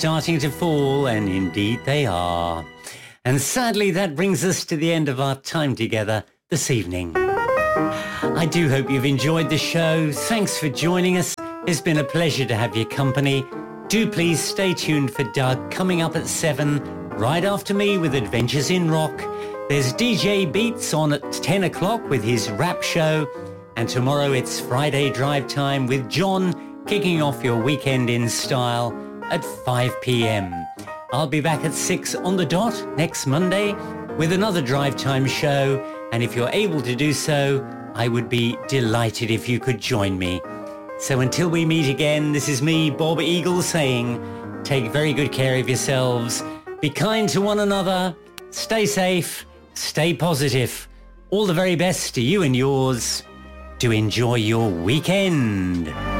starting to fall, and indeed they are. And sadly, that brings us to the end of our time together this evening. I do hope you've enjoyed the show. Thanks for joining us. It's been a pleasure to have your company. Do please stay tuned for Doug coming up at 7, right after me with Adventures in Rock. There's DJ Beats on at 10 o'clock with his rap show. And tomorrow it's Friday Drive Time with John, kicking off your weekend in style at 5 p.m. I'll be back at 6 on the dot next Monday with another Drive Time show. And if you're able to do so, I would be delighted if you could join me. So until we meet again, this is me, Bob Eagle, saying, take very good care of yourselves. Be kind to one another. Stay safe. Stay positive. All the very best to you and yours. To enjoy your weekend.